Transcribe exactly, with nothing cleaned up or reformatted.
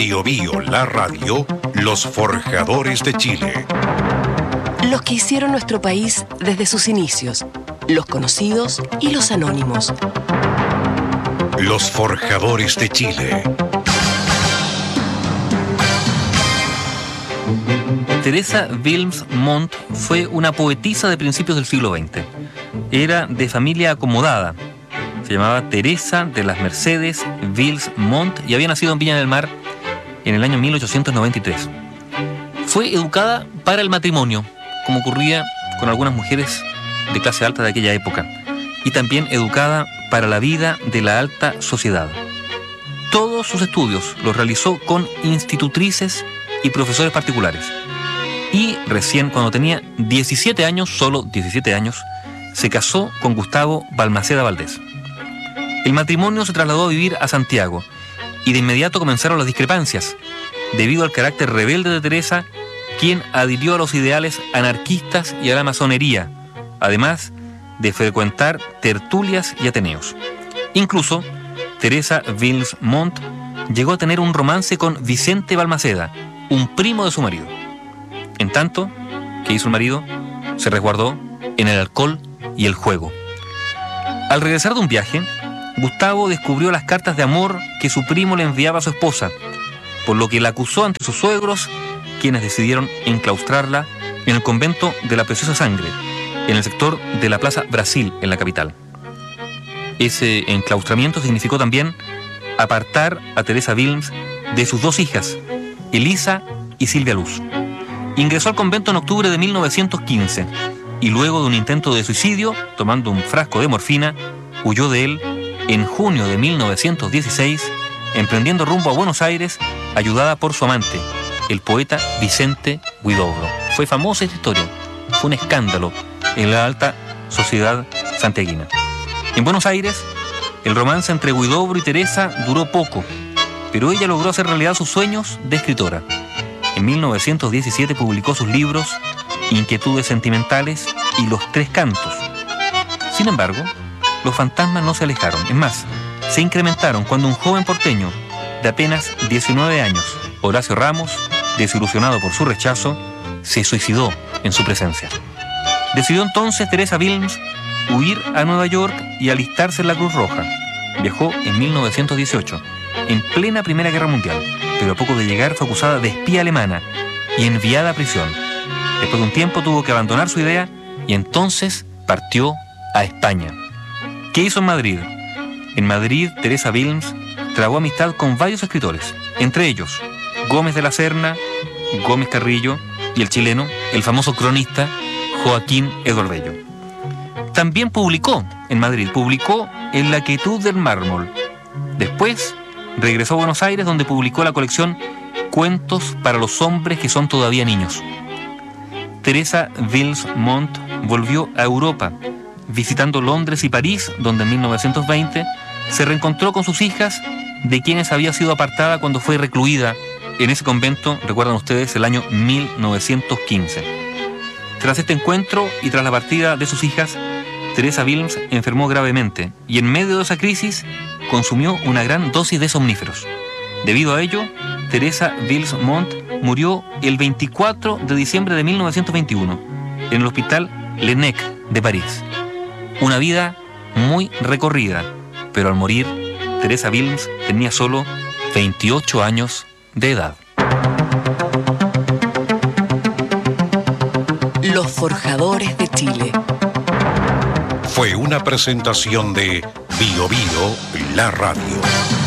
Bio Bio, la radio, los forjadores de Chile. Los que hicieron nuestro país desde sus inicios, los conocidos y los anónimos. Los forjadores de Chile. Teresa Wilms Montt fue una poetisa de principios del siglo veinte. Era de familia acomodada. Se llamaba Teresa de las Mercedes Wilms Montt y había nacido en Viña del Mar en el año mil ochocientos noventa y tres. Fue educada para el matrimonio, como ocurría con algunas mujeres de clase alta de aquella época, y también educada para la vida de la alta sociedad. Todos sus estudios los realizó con institutrices y profesores particulares. Y recién cuando tenía diecisiete años, solo diecisiete años, se casó con Gustavo Balmaceda Valdés. El matrimonio se trasladó a vivir a Santiago y de inmediato comenzaron las discrepancias, debido al carácter rebelde de Teresa, quien adhirió a los ideales anarquistas y a la masonería, además de frecuentar tertulias y ateneos. Incluso, Teresa Wilms Montt llegó a tener un romance con Vicente Balmaceda, un primo de su marido. En tanto, ¿qué hizo el marido? Se resguardó en el alcohol y el juego. Al regresar de un viaje, Gustavo descubrió las cartas de amor que su primo le enviaba a su esposa, por lo que la acusó ante sus suegros, quienes decidieron enclaustrarla en el convento de la Preciosa Sangre, en el sector de la Plaza Brasil, en la capital. Ese enclaustramiento significó también apartar a Teresa Wilms de sus dos hijas, Elisa y Silvia Luz. Ingresó al convento en octubre de mil novecientos quince y luego de un intento de suicidio, tomando un frasco de morfina, huyó de él en junio de mil novecientos dieciséis, emprendiendo rumbo a Buenos Aires, ayudada por su amante, el poeta Vicente Huidobro. Fue famosa esta historia, fue un escándalo en la alta sociedad santiaguina. En Buenos Aires, el romance entre Huidobro y Teresa duró poco, pero ella logró hacer realidad sus sueños de escritora. En mil novecientos diecisiete publicó sus libros Inquietudes sentimentales y Los tres cantos. Sin embargo, los fantasmas no se alejaron. Es más, se incrementaron cuando un joven porteño de apenas diecinueve años, Horacio Ramos, desilusionado por su rechazo, se suicidó en su presencia. Decidió entonces Teresa Wilms huir a Nueva York y alistarse en la Cruz Roja. Viajó en mil novecientos dieciocho, en plena Primera Guerra Mundial, pero a poco de llegar fue acusada de espía alemana y enviada a prisión. Después de un tiempo tuvo que abandonar su idea y entonces partió a España. ¿Qué hizo en Madrid? En Madrid, Teresa Wilms trabó amistad con varios escritores, entre ellos Gómez de la Serna, Gómez Carrillo y el chileno, el famoso cronista Joaquín Edward Bello. También publicó en Madrid, publicó en La Quietud del Mármol. Después regresó a Buenos Aires, donde publicó la colección Cuentos para los hombres que son todavía niños. Teresa Wilms Montt volvió a Europa, visitando Londres y París, donde en mil novecientos veinte se reencontró con sus hijas, de quienes había sido apartada cuando fue recluida en ese convento, recuerdan ustedes, el año mil novecientos quince. Tras este encuentro y tras la partida de sus hijas, Teresa Wilms enfermó gravemente y en medio de esa crisis consumió una gran dosis de somníferos. Debido a ello, Teresa Wilms Montt murió el veinticuatro de diciembre de mil novecientos veintiuno en el Hospital Laennec de París. Una vida muy recorrida, pero al morir, Teresa Wilms tenía solo veintiocho años de edad. Los forjadores de Chile. Fue una presentación de Bio Bio, la radio.